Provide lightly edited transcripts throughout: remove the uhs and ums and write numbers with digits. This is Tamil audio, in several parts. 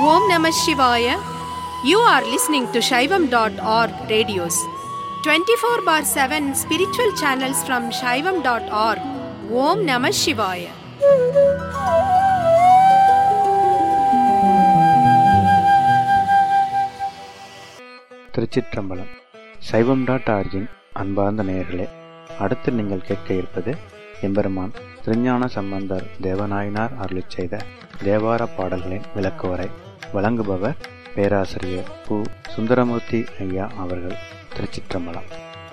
Om Namah Shivaya. You are listening to Shaivam.org radios. 24/7 spiritual channels from Shaivam.org. Om Namah Shivaya. திருச்சிற்றம்பலம். சைவம்.org-இன் அன்பார்ந்த நேயர்களே, அடுத்து நீங்கள் கேட்க இருப்பது எம்பெருமான் திருஞான சம்பந்தர் தேவநாயனார் அருளிச் செய்த தேவார பாடல்களின் விளக்குவரை. வழங்குபவர் பேராசிரியர் பு. சுந்தரமூர்த்தி ஐயா அவர்கள். திருச்சிற்றம்பலம்.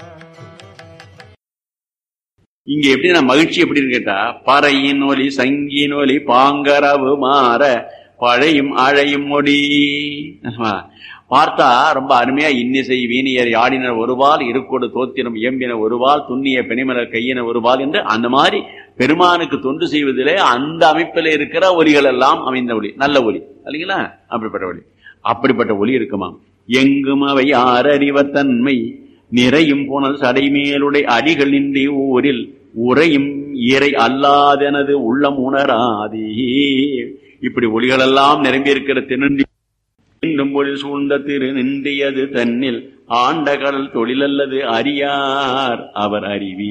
இங்க எப்படி நான் மகிழ்ச்சி எப்படின்னு கேட்டா, பறையின் ஒலி சங்கின் ஒலி பாங்கரவு மாற பழையும் அழையும் மொழி பார்த்தா ரொம்ப அருமையா இன்னிசை வீணியர் யாடினர் ஒருவால் இருக்கொடு தோத்திரம் இயம்பின ஒருவால் துண்ணிய பெணிமலர் கையின ஒருவால் என்று அந்த மாதிரி பெருமானுக்கு தொண்டு செய்வதிலே அந்த அமைப்பில் இருக்கிற ஒலிகள் எல்லாம் அமைந்த ஒலி, நல்ல ஒலி இல்லைங்களா? அப்படிப்பட்ட ஒலி இருக்குமா? எங்கும் அவை ஆறறிவர் தன்மை நிறையும் போனல் சடைமேலுடைய அடிகள் நின்றி ஊரில் உரையும் இறை அல்லாதெனது உள்ளம் உணராதே. இப்படி ஒலிகளெல்லாம் நிரம்பி இருக்கிற திருநென்றி மீண்டும் ஒளி சூழ்ந்த திரு நின்றியது தன்னில் ஆண்ட கடல் தொழிலல்லது அறியார் அவர் அறிவே.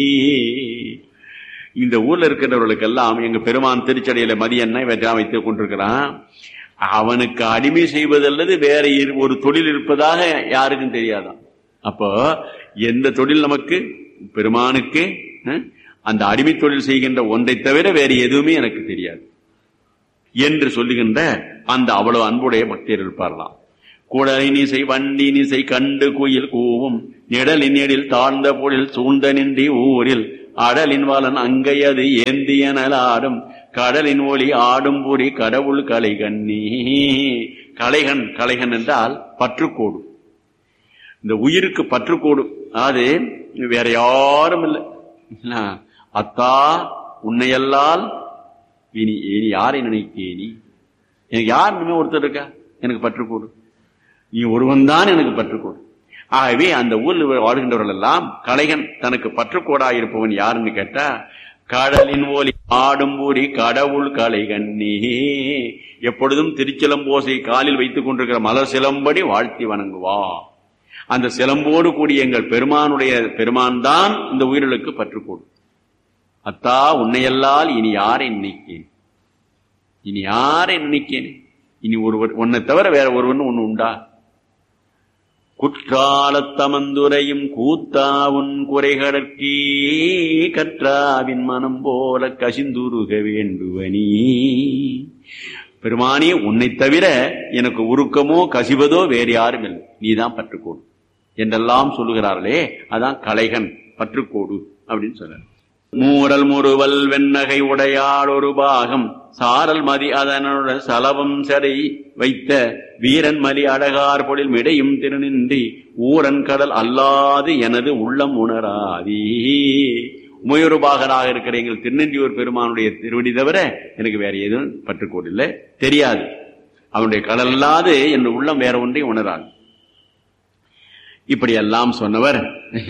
இந்த ஊர்ல இருக்கிறவர்களுக்கெல்லாம் எங்க பெருமான் திருச்சடையில மதியண்ணை வெற்றா வைத்துக் கொண்டிருக்கிறான். அவனுக்கு அடிமை செய்வதல்லது வேற ஒரு தொழில் இருப்பதாக யாருக்கும் தெரியாதான். அப்போ எந்த தொழில் நமக்கு பெருமானுக்கு அந்த அடிமை தொழில் செய்கின்ற ஒன்றை தவிர வேறு எதுவுமே எனக்கு தெரியாது என்று சொல்லுகின்ற அந்த அவ்வளவு அன்புடைய பக்தர் இருப்பார்களாம். குடலினிசை வண்டினிசை கண்டு குயில் கூவும் நிழலின் எழில் தாழ்ந்த பொழில் சூழ்ந்த நின்றி ஊரில் அடலின் வலன் அங்கையது ஏந்தியனலாடும் கடலின் ஒளி ஆடும் புரி கடவுள் கலைகண்ணி. கலைகன், கலைகன் என்றால் பற்றுக்கோடு. இந்த உயிருக்கு பற்றுக்கோடு. அது வேற யாரும் இல்லை. அத்தா உன்னையல்லால் இனி இனி யாரை நினைக்கேனி? எனக்கு யார் இனிமே ஒருத்தர் இருக்கா எனக்கு பற்றுக்கோடு? நீ ஒருவன் தான் எனக்கு பற்றுக்கோடு. ஆகவே அந்த ஊரில் வாழ்கின்றவர்கள் எல்லாம் கலைகன் தனக்கு பற்றுக்கோடாயிருப்பவன் யாருன்னு கேட்டா, கடலின் ஒலி ஆடும் ஊரி கடவுள் கலைகண்ணே. எப்பொழுதும் திருச்சிலம்போசை காலில் வைத்துக் கொண்டிருக்கிற மலர் சிலம்படி வாழ்த்தி வணங்குவா. அந்த சிலம்போடு கூடிய எங்கள் பெருமான் தான் இந்த உயிர்களுக்கு பற்றுக்கோடு. அத்தா உன்னையல்லால் இனி யாரை நினைக்கேன்? இனி யாரை நினைக்கேன்? இனி ஒருவர் உன்னை தவிர வேற ஒருவன் ஒண்ணு உண்டா? குற்றாலத்தமந்துரையும் கூத்தாவுன் குறைகடற்கே கற்றாவின் மனம் போல கசிந்துருக வேண்டுவனி. பெருமானி உன்னை தவிர எனக்கு உருக்கமோ கசிவதோ வேறு யாரும் இல்லை, நீதான் பற்றுக்கோடு என்றெல்லாம் சொல்லுகிறார்களே, அதான் கலைகன் பற்றுக்கோடு அப்படின்னு சொல்றார். மூரல் முறுவல் வெண்ணகை உடையாள் ஒரு பாகம் சாரல் மதி அதனுடைய சலவம் சடை வைத்த வீரன் மலி அழகார் பொழில் மிடையும் திருநின்றி ஊரன் கடல் அல்லாது எனது உள்ளம் உணராதே. உமையொருபாகனாக இருக்கிற எங்கள் திருநெல்லியூர் பெருமானுடைய திருவடி தவிர எனக்கு வேற எதுவும் பற்றுக்கோடு இல்லை, தெரியாது. அவனுடைய கடல் அல்லாது என் உள்ளம் வேற ஒன்றையும் உணராது. இப்படி எல்லாம் சொன்னவர்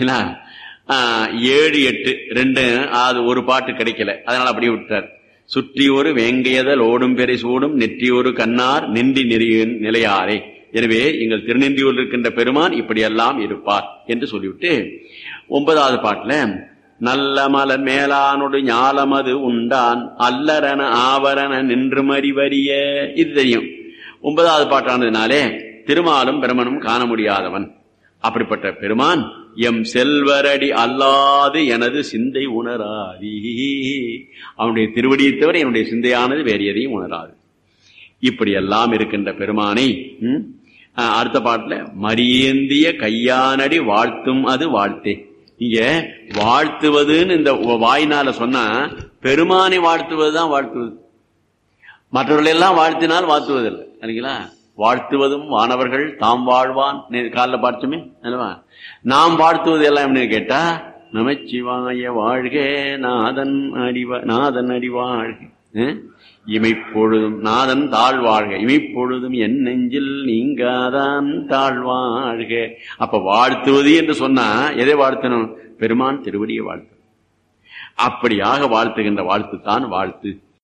7, 8 2 அது ஒரு பாட்டு கிடைக்கல, அதனால அப்படியே விட்டார். சுற்றி ஒரு வேங்கையதல் ஓடும் பெரை சூடும் நெற்றி ஒரு கண்ணார் நின்றி நெறியின் நிலையாரே. எனவே எங்கள் திருநெல்லியூரில் இருக்கின்ற பெருமான் இப்படியெல்லாம் இருப்பார் என்று சொல்லிவிட்டு 9வது பாட்டுல நல்ல மலர் மேலானோடு ஞாலமது உண்டான் அல்லரன ஆவரண நின்று மறிவரிய. இது தெரியும். 9வது பாட்டானதுனாலே திருமாலும் பிரமனும் காண முடியாதவன். அப்படிப்பட்ட பெருமான் எம் செல்வரடி அல்லாது எனது சிந்தை உணராதி. அவனுடைய திருவடியை தவிர என்னுடைய சிந்தையானது வேறு எதையும் உணராது. இப்படி எல்லாம் இருக்கின்ற பெருமானை அடுத்த பாட்டுல மரியேந்திய கையானடி வாழ்த்தும் அது வாழ்த்தே. இங்க வாழ்த்துவதுன்னு இந்த வாயினால சொன்னா பெருமானை வாழ்த்துவதுதான் வாழ்த்துவது. மற்றவர்கள் எல்லாம் வாழ்த்தினால் வாழ்த்துவதில்லை இல்லைங்களா? வாழ்த்துவதும் வானவர்கள் தாம் வாழ்வான் காலில பார்த்துமே அல்லவா? நாம் வாழ்த்துவது எல்லாம் எப்படின்னு கேட்டா, நமச்சிவாய வாழ்க நாதன் அடிவாழ்க இமைப்பொழுதும் நாதன் தாழ்வாழ்க இமைப்பொழுதும் என் நெஞ்சில் நீங்காதான் தாழ்வாழ்க. அப்ப வாழ்த்துவது என்று சொன்னா எதை வாழ்த்தணும்? பெருமான் திருவடியை வாழ்த்து. அப்படியாக வாழ்த்துகின்ற வாழ்த்து தான் வாழ்த்து.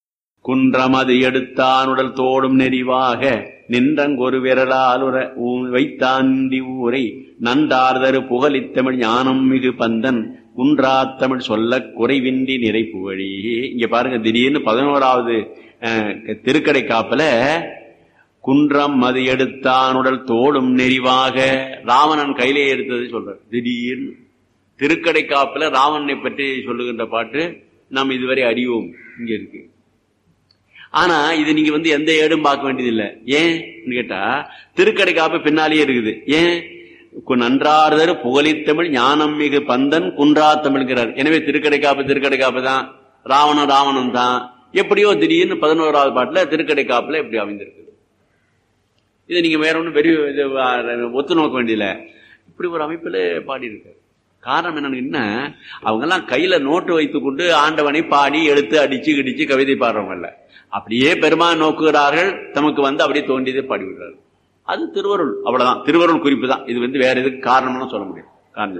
குன்றமது எடுத்தான் உடல் தோடும் நெறிவாக நின்றங்கொரு விரலால் வைத்தாண்டி ஊரை நன்றார்தரு புகழித்தமிழ் ஞானம் மிகு பந்தன் குன்றாத்தமிழ் சொல்ல குறைவின்றி நிறை புகழி. இங்க பாருங்க, திடீர்னு 11வது திருக்கடை காப்புல குன்றம் அது எடுத்தான் உடல் தோடும் நெறிவாக ராவணன் கையிலே எடுத்தது சொல்ற. திடீர்னு திருக்கடை காப்புல ராவணனை பற்றி சொல்லுகின்ற பாட்டு நாம் இதுவரை அறிவோம் இங்க இருக்கு. ஆனா இது நீங்க எந்த ஏடும் பார்க்க வேண்டியதில்லை. ஏன் கேட்டா திருக்கடை காப்பு பின்னாலேயே இருக்குது. ஏன்? நன்றார்தரு புகழித்தமிழ் ஞானம் மிகு பந்தன் குன்றா தமிழ்கிறார். எனவே திருக்கடை காப்பு தான், ராவணன் தான். எப்படியோ திடீர்னு 11வது பாட்டுல திருக்கடை காப்புல எப்படி அமைந்திருக்கு. இதை நீங்க வேற ஒன்றும் பெரிய ஒத்து நோக்க வேண்டியதில்லை. இப்படி ஒரு அமைப்புல பாடி இருக்காரு. காரணம் என்னன்னு, அவங்க எல்லாம் கையில நோட்டு வைத்துக் கொண்டு ஆண்டவனை பாடி எடுத்து அடிச்சு கிடிச்சு கவிதை பாடுறவங்க இல்ல. அப்படியே பெருமான் நோக்குகிறார்கள், தமக்கு அப்படியே தோண்டியதே பாடிவிடுறார்கள். அது திருவருள், அவ்வளவுதான். திருவருள் குறிப்பு தான் இது. வேற எதுக்கு காரணம்னு சொல்ல முடியாது.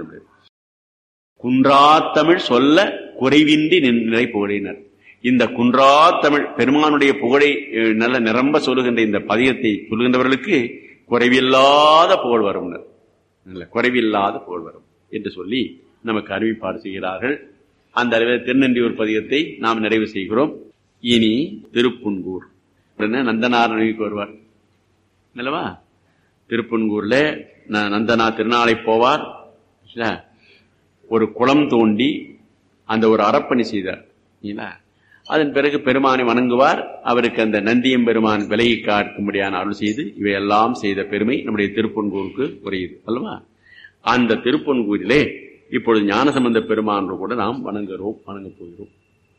குன்றா தமிழ் சொல்ல குறைவின்றி நிறை புகழினர். இந்த குன்றா தமிழ் பெருமானுடைய புகழை நல்ல நிரம்ப சொல்லுகின்ற இந்த பதியத்தை சொல்லுகின்றவர்களுக்கு குறைவில்லாத புகழ் வரும், குறைவில்லாத புகழ் வரும் என்று சொல்லி நமக்கு அறிவிப்பாடு செய்கிறார்கள். அந்த அளவில் திருநெண்டியூர் பதிகத்தை நாம் நிறைவு செய்கிறோம். இனி திருப்புன்கூர் நந்தனார் நினைவுக்கு வருவார் அல்லவா? திருப்புன்கூர்ல நந்தனார் திருநாளை போவார். ஒரு குளம் தோண்டி அந்த ஒரு அறப்பணி செய்தார். அதன் பிறகு பெருமானை வணங்குவார். அவருக்கு அந்த நந்தியம் பெருமான் விலகி காக்கும்படியான அருள் செய்து இவையெல்லாம் செய்த பெருமை நம்முடைய திருப்புன்கூருக்கு உரையுது அல்லவா? அந்த திருப்பொன்கூரிலே இப்பொழுது ஞானசம்பந்த பெருமான் கூட நாம் வணங்க போகிறோம்.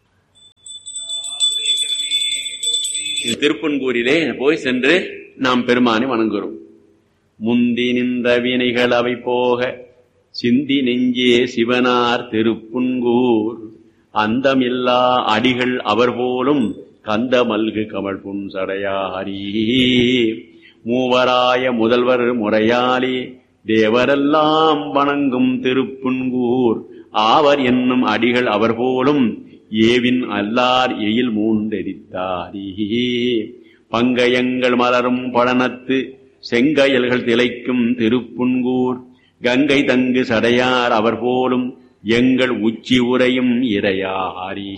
திருப்பொன்கூரிலே போய் சென்று நாம் பெருமானை வணங்குகிறோம். முந்தி நின்ற வினைகள் அவை போக சிந்தி நெஞ்சே சிவனார் திருப்புன்கூர் அந்தமில்லா அடிகள் அவர் போலும் கந்த மல்கு கமல் புன்சடையாரி மூவராய முதல்வர் முறையாலே தேவரெல்லாம் வணங்கும் திருப்புன்கூர் ஆவர் என்னும் அடிகள் அவர் போலும் ஏவின் அல்லார் எயில் மூண்டெரித்தாரி பங்கயங்கள் மலரும் பழனத்து செங்கயல்கள் திளைக்கும் திருப்புன்கூர் கங்கை தங்கு சடையார் அவர் போலும் எங்கள் உச்சி உரையும் இறையாரி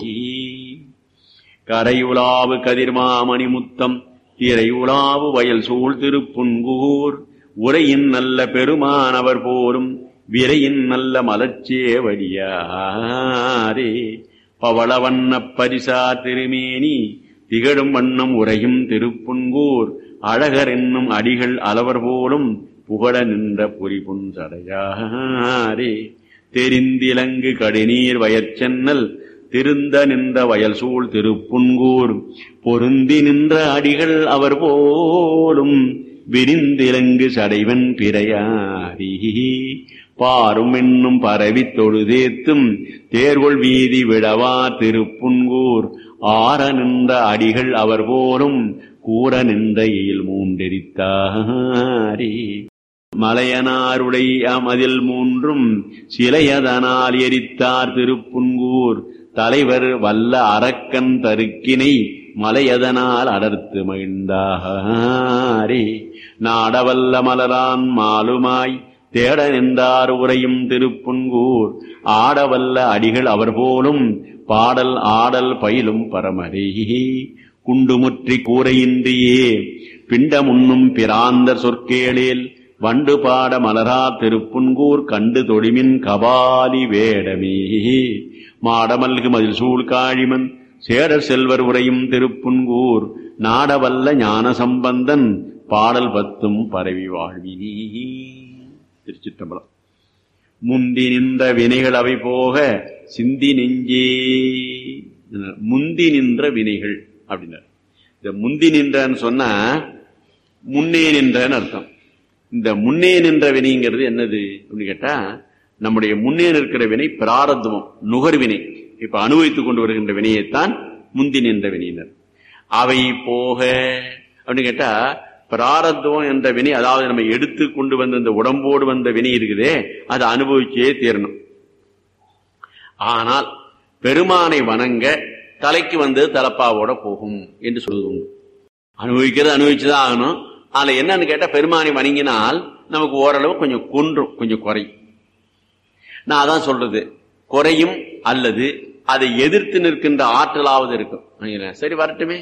கரையுலாவு கதிர்மாமணி முத்தம் திரையுலாவு வயல் சூழ் திருப்புன்கூர் உரையின் நல்ல பெருமானவர் போரும் விரையின் நல்ல மலர்ச்சேவடியாரே பவளவண்ண பரிசா திருமேனி திகழும் வண்ணம் உரையும் திருப்புன்கூர் அழகர் என்னும் அடிகள் அளவர் போலும் புகழ நின்ற பொறிபுன் சடையாரே தெரிந்திலங்கு கடிநீர் வயற்சென்னல் திருந்த நின்ற வயல் சூழ் திருப்புன்கூர் பொருந்தி நின்ற அடிகள் அவர் போலும் விரிந்திலங்கு சடைவன் பிறையாரி பாரும் என்னும் பரவி தொழுதேத்தும் தேர்கொள் வீதி விடவா திருப்புன்கூர் ஆற நின்ற அடிகள் அவர் போலும் கூற நின்ற எயில் மூண்டெரித்தாரே மலையனாருடைய மதில் மூன்றும் சிலையதனால் எரித்தார் திருப்புன்கூர் தலைவர் வல்ல அரக்கன் தருக்கினை மலையதனால் அடர்த்து மகிழ்ந்தாரே நாடவல்ல மலரான் மாலுமாய் தேட நின்றார் உரையும் திருப்புன்கூர் ஆடவல்ல அடிகள் அவர் போலும் பாடல் ஆடல் பயிலும் பரமரே குண்டுமுற்றி கூரையின்றியே பிண்டமுன்னும் பிராந்தர் சொற்கேளேல் வண்டு பாட மலரா திருப்புன்கூர் கண்டு தொழிமின் கபாலி வேடமே மாடமல்கு மதில் சூழ் காழிமன் சேடர் செல்வர் உரையும் திருப்புன்கூர் நாடவல்ல ஞான சம்பந்தன் பாடல் பத்தும் பரவி வாழ்வினி. திருச்சிற்றம்பலம். முந்தி நின்ற வினைகள் அவை போக சிந்தி நெஞ்சே முந்தி நின்ற வினைகள் அப்படின்னார். இந்த முந்தி நின்றன்னு சொன்னா முன்னே நின்றன்னு அர்த்தம். இந்த முன்னே நின்ற வினைங்கிறது என்னது அப்படின்னு கேட்டா நம்முடைய முன்னே நிற்கிற வினை பிராரத்துவம் நுகர்வினை. இப்ப அனுபவித்துக் கொண்டு வருகின்ற வினையைத்தான் முந்தி நின்ற வினையினர். அவை போக அப்படின்னு கேட்டா பிராரத்துவம் என்ற வினை, அதாவது நம்ம எடுத்து கொண்டு வந்த இந்த உடம்போடு வந்த வினை இருக்குதே, அதை அனுபவிச்சே தீரணும். ஆனால் பெருமானை வணங்க தலைக்கு வந்து தலப்பாவோட போகும் என்று சொல்லுவோம். அனுபவிக்கிறது அனுபவிச்சுதான் ஆகணும். அதுல என்னன்னு கேட்டா பெருமானை வணங்கினால் நமக்கு ஓரளவு கொஞ்சம் குன்றும், கொஞ்சம் குறையும். நான் அதான் சொல்றது, குறையும் அல்லது அதை எதிர்த்து நிற்கின்ற ஆற்றலாவது இருக்கும். சரி வரட்டுமே,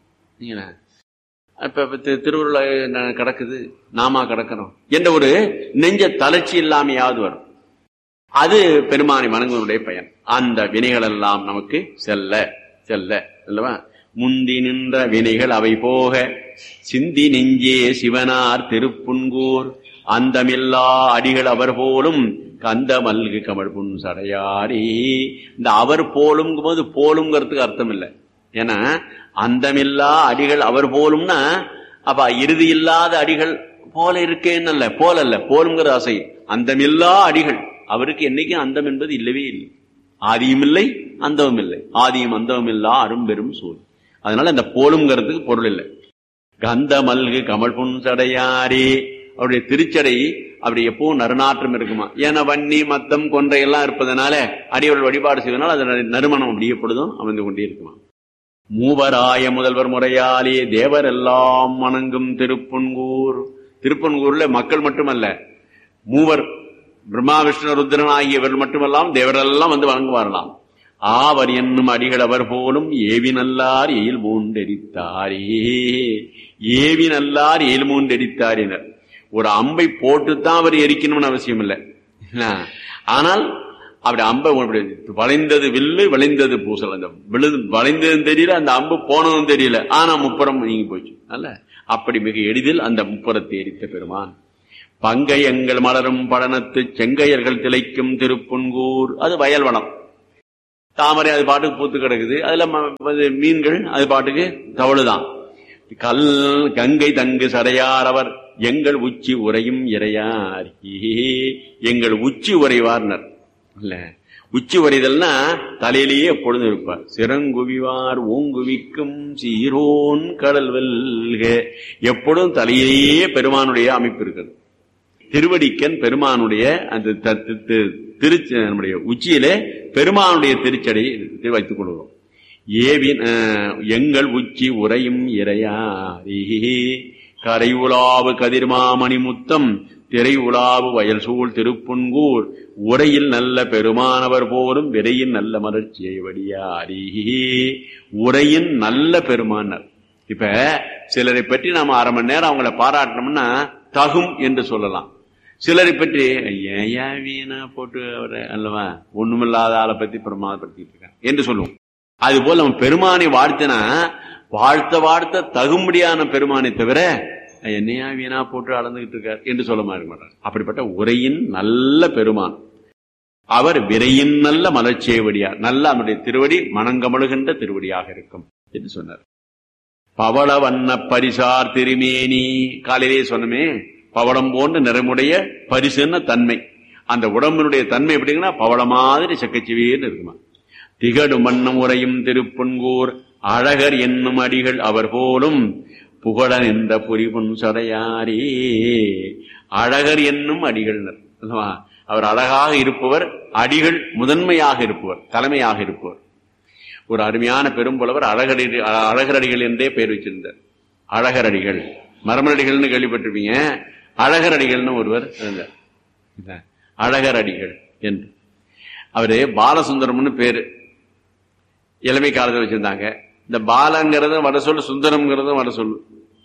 இப்ப திருவுருளை கிடக்குது, நாமா கிடக்கிறோம் என்ற ஒரு நெஞ்ச தளர்ச்சி இல்லாமையாவது வரும். அது பெருமானை வணங்குவனுடைய பயன். அந்த வினைகள் எல்லாம் நமக்கு செல்ல செல்ல அல்லவா, முந்தி நின்ற வினைகள் அவை போக சிந்தி நெஞ்சே சிவனார் திருப்புன்கூர் அந்தமில்லா அடிகள் அவர் போலும் கந்த மல்கு கமல் புன் சடையாரி. இந்த அவர் போலும் போது போலுங்கிறதுக்கு அர்த்தம் இல்லை. ஏன்னா அந்தமில்லா அடிகள் அவர் போலும்னா அப்ப இறுதி இல்லாத அடிகள் போல இருக்கேன்னு அல்ல, போல அல்ல, போலுங்கிற ஆசை. அந்தமில்லா அடிகள் அவருக்கு என்னைக்கும் அந்தம் என்பது இல்லவே இல்லை. ஆதியும் இல்லை அந்தமும் இல்லை, ஆதியும் அந்தமும் இல்லா அரும்பெரும் சூழ். அதனால இந்த போலுங்கிறதுக்கு பொருள் இல்லை. கந்த மல்கு கமல் புன் சடையாரி, அவருடைய திருச்சடை அப்படி எப்பவும் நறுநாற்றம் இருக்குமா. ஏன்னா வன்னி மத்தம் கொன்றை எல்லாம் இருப்பதனால அடியவர்கள் வழிபாடு செய்வதனால் அது நறுமணம் அப்படியே பொழுதும் அமைந்து கொண்டே இருக்குமா. மூவராய முதல்வர் முறையாலே தேவர் எல்லாம் வணங்கும் திருப்புன்கூர். திருப்புன்கூர்ல மக்கள் மட்டுமல்ல, மூவர் பிரம்மா விஷ்ணு ருத்ரன் ஆகியவர்கள் மட்டுமல்லாம் தேவரெல்லாம் வந்து வணங்குவாரலாம். ஆவர் என்னும் அடிகள் அவர் போலும் ஏவி நல்லார் எயில் மூண்டெரித்தாரே. ஏவி நல்லார் எயில் மூண்டெரித்தாரினர். ஒரு அம்பை போட்டுத்தான் அவர் எரிக்கணும்னு அவசியம் இல்லை. ஆனால் அப்படி அம்பை வளைந்தது வில்லு விளைந்தது பூசல். அந்த வளைந்ததும் தெரியல, அந்த அம்பு போனதும் தெரியல, ஆனா முப்புறம் நீங்கி போச்சு. அல்ல அப்படி மிக எளிதில் அந்த முப்புறத்தை எரித்த பெருமான். பங்கை எங்கள் மலரும் படனத்து செங்கையர்கள் திளைக்கும் திருப்புன்கூர். அது வயல் வனம், தாமரை அது பாட்டுக்கு பூத்து கிடக்குது, அதுல மீன்கள் அது பாட்டுக்கு தவழுதான். கல் கங்கை தங்கு சடையார் அவர் எங்கள் உச்சி உரையும் இறையார். எங்கள் உச்சி உரைவார்னர் இல்ல, உச்சி உரைதல்னா தலையிலேயே எப்பொழுதும் இருப்பார். சிறங்குவிவார் ஓங்குவிக்கும் சீரோன் கடல் வெல்க. எப்பொழுதும் தலையிலேயே பெருமானுடைய அமைப்பு இருக்கிறது. திருவடிக்கன் பெருமானுடைய அந்த திருச்சி நம்முடைய உச்சியிலே பெருமானுடைய திருச்சடை வைத்துக் கொள்கிறோம். ஏவின் எங்கள் உச்சி உரையும் இறையாரி. கரை உலாவு கதிர்மாமணி முத்தம் திரை உலாவு வயல் சூழ் திருப்புன்கூர் உரையில் நல்ல பெருமானவர் போலும் விரையின் நல்ல மலர்ச்சியை வடியாரி. உரையின் நல்ல பெருமானர். இப்ப சிலரை பற்றி நாம அரை மணி நேரம் அவங்களை பாராட்டணும்னா தகும் என்று சொல்லலாம். சிலரை பற்றி ஏன் வீணா போட்டு அவரை அல்லவா ஒண்ணுமில்லாத ஆளை பத்தி பிரமாதப்படுத்திட்டு இருக்காங்க என்று சொல்லுவோம். அது போல நம்ம பெருமானை வாழ்த்தினா வாழ்த்த தகும்படியான பெருமானை தவிர என்னையா வீணா போட்டு அளந்துகிட்டு இருக்கார் என்று சொல்ல மாட்டார். அப்படிப்பட்ட உரையின் நல்ல பெருமான் அவர் விரையின் நல்ல மலர்ச்சியை வடியார். நல்ல அவருடைய திருவடி மணங்கமழுகின்ற திருவடியாக இருக்கும் என்று சொன்னார். பவள வண்ண பரிசார் திருமேனி. காலையிலே சொன்னமே, பவளம் போன்ற நிறமுடைய பரிசுன்ன தன்மை. அந்த உடம்பினுடைய தன்மை எப்படிங்கன்னா பவள மாதிரி சக்கச்சிவேன்னு இருக்குமா. திகடு மன்னம் உரையும் திருப்புன்கூர் அழகர் என்னும் அடிகள் அவர் போலும் புகழன் என்ற புரிபுன் சடையாரே. அழகர் என்னும் அடிகள் அல்லவா, அவர் அழகாக இருப்பவர், அடிகள் முதன்மையாக இருப்பவர், தலைமையாக இருப்பவர். ஒரு அருமையான பெரும்புலவர் அழகரடிகள் என்றே பெயர் வச்சிருந்தார். அழகரடிகள், மரமரடிகள்னு கேள்விப்பட்டிருப்பீங்க. அழகரடிகள்னு ஒருவர் இருந்தார், அழகரடிகள் என்று. அவரு பாலசுந்தரம்னு பேரு இளமை காலத்தில் வச்சிருந்தாங்க. இந்த பாலங்கிறதும் வட சொல்லு, சுந்தரம்ங்கிறதும் வட சொல்லு.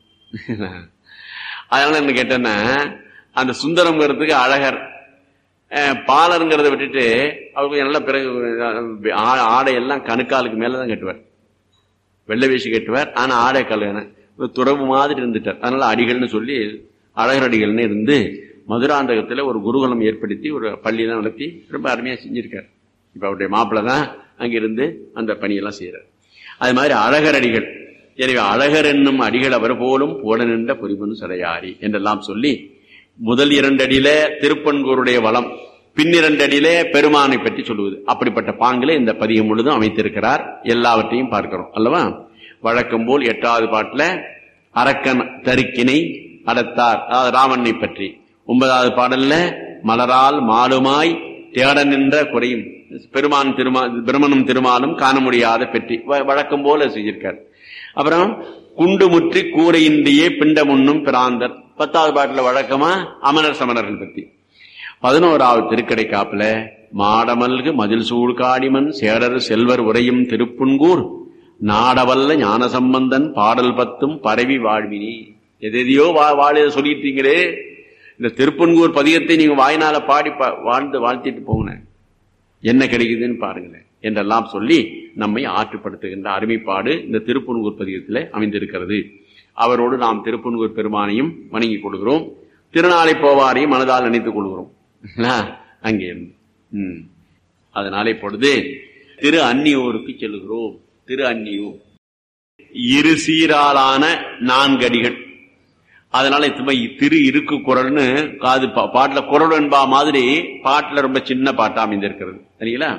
அதனால என்ன கேட்டேன்னா, அந்த சுந்தரம்ங்கிறதுக்கு அழகர், பாலருங்கிறத விட்டுட்டு அவருக்கு நல்ல பிறகு ஆடையெல்லாம் கணுக்காலுக்கு மேலதான் கட்டுவார், வெள்ளை வேஷி கட்டுவார். ஆனா ஆடை கல்யாண துறவு மாதிரி இருந்துட்டார். அதனால அடிகள்னு சொல்லி அழகர் அடிகள்னு இருந்து மதுராந்தகத்துல ஒரு குருகுலம் ஏற்படுத்தி ஒரு பள்ளியெல்லாம் நடத்தி ரொம்ப அருமையா செஞ்சிருக்கார். இப்ப அவருடைய மாப்பிள்ள தான் அங்கிருந்து அந்த பணியெல்லாம் செய்யறார். அது மாதிரி அழகர் அடிகள். எனவே அழகர் என்னும் அடிகள் அவர் போலும் போட நின்ற புரிபுன் சடையாரி என்றெல்லாம் சொல்லி, முதல் 2 அடியில திருப்பன்கூருடைய வளம், பின் 2 அடியிலே பெருமானை பற்றி சொல்லுவது. அப்படிப்பட்ட பாங்கிலே இந்த பதிகம் முழுதும் அமைத்திருக்கிறார். எல்லாவற்றையும் பார்க்கிறோம் அல்லவா. வழக்கம் போல் 8வது பாட்டுல அரக்கன் தருக்கினை அடத்தார், அதாவது ராவணனை பற்றி. 9வது பாடல்ல மலரால் மாலுமாய் தேட நின்ற குறையும் பெருமான் பிரம்மனும் திருமாலும் காண முடியாத பெற்றி வழக்கம் போல செஞ்சிருக்கார். அப்புறம் குண்டு முற்றி கூரையின்றியே பிண்டமுன்னும் பிராந்தர் 10வது பாட்டுல வழக்கமா அமரர் சமணர்கள் பத்தி. 11வது திருக்கடை காப்புல மாடமல்கு மதில் சூழ் காடிமன் சேடர் செல்வர் உரையும் திருப்புன்கூர் நாடவல்ல ஞான சம்பந்தன் பாடல் 10 பரவி வாழ்வினி. எதையோ வாழ சொல்லிட்டீங்களே, இந்த திருப்பன்கூர் பதிகத்தை நீங்க வாயினால பாடி வாழ்த்திட்டு போங்க, என்ன கிடைக்குதுன்னு பாருங்களேன் என்றெல்லாம் சொல்லி நம்மை ஆற்றுப்படுத்துகின்ற அருமைப்பாடு இந்த திருப்பன்கூர் பதிகத்தில் அமைந்திருக்கிறது. அவரோடு நாம் திருப்பன்கூர் பெருமானையும் வணங்கி கொள்கிறோம், திருநாளை போவாரையும் மனதால் நினைத்துக் கொள்கிறோம் அங்கே. அதனாலே பொழுது திரு அன்னியூருக்கு செல்கிறோம். திரு அன்னியூர் இரு சீராலான 4 அடிகள். அதனால திரு இருக்கு குரல்னு காது பாட்டுல குரல் என்பா மாதிரி பாட்டுல ரொம்ப சின்ன பாட்டா அமைந்திருக்கிறது சரிங்களா.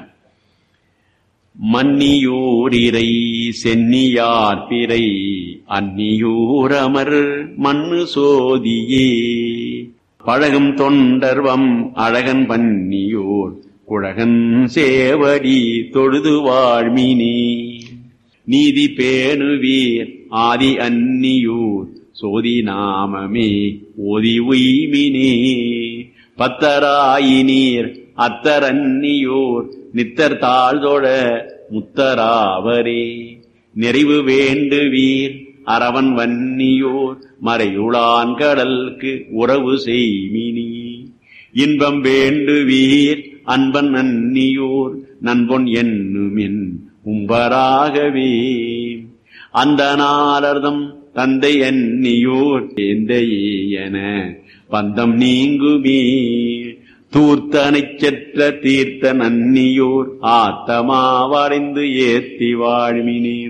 மன்னியூரிரை சென்னியார் பிறை அந்நியூரமர் மண்ணு சோதியே பழகும் தொண்டர்வம் அழகன் பன்னியூர் குழகன் சேவடி தொழுது வாழ்மினி நீதி பேணுவீர் ஆதி அந்நியூர் சோதி நாமமே ஓதி உய்மினே பத்தராயினீர் அத்தரன்னியோர் நித்தர் தாழ்தொழ முத்தராவரே நிறைவு வேண்டுவீர் அரவன் வன்னியோர் மறையுளான் கடலுக்கு உறவு செய்மினி இன்பம் வேண்டுவீர் அன்பன் அன்னியோர் நண்பொன் என்னுமின் உம்பராகவே அந்த நாளர்தம் தந்தை அன்னியோர் என பந்தம் நீங்குமே தூர்த்தனைச் செற்ற தீர்த்த நன்னியோர் ஆத்தமா வரைந்து ஏத்தி வாழ்மினே.